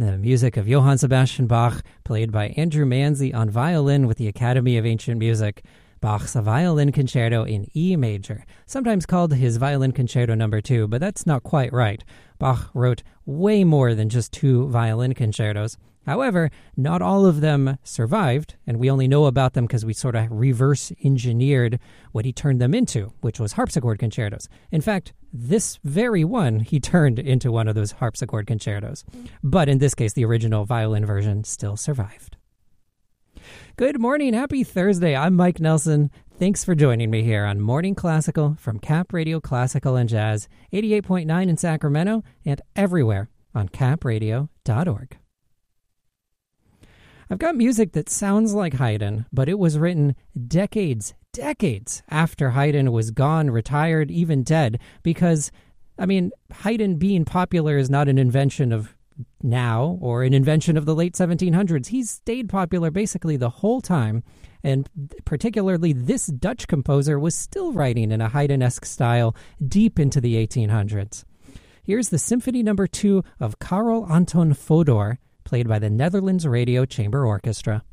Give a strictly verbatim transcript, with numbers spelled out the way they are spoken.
The music of Johann Sebastian Bach, played by Andrew Manzi on violin with the Academy of Ancient Music. Bach's Violin Concerto in E major, sometimes called his Violin Concerto number two, but that's not quite right. Bach wrote way more than just two violin concertos. However, not all of them survived, and we only know about them because we sort of reverse-engineered what he turned them into, which was harpsichord concertos. In fact, this very one he turned into one of those harpsichord concertos. But in this case, the original violin version still survived. Good morning. Happy Thursday. I'm Mike Nelson. Thanks for joining me here on Morning Classical from Cap Radio Classical and Jazz, eighty-eight point nine in Sacramento and everywhere on cap radio dot org. I've got music that sounds like Haydn, but it was written decades, decades after Haydn was gone, retired, even dead, because, I mean, Haydn being popular is not an invention of now or an invention of the late seventeen hundreds. He's stayed popular basically the whole time, and particularly this Dutch composer was still writing in a Haydn-esque style deep into the eighteen hundreds. Here's the Symphony Number Two of Karel Anton Fodor, played by the Netherlands Radio Chamber Orchestra.